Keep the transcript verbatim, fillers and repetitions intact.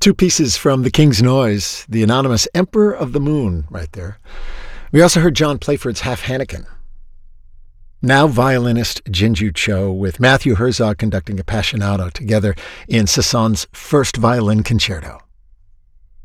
Two pieces from The King's Noise, the anonymous Emperor of the Moon right there. We also heard John Playford's Half Hannikin. Now violinist Jinju Cho with Matthew Herzog conducting Appassionato together in Sasson's First Violin Concerto.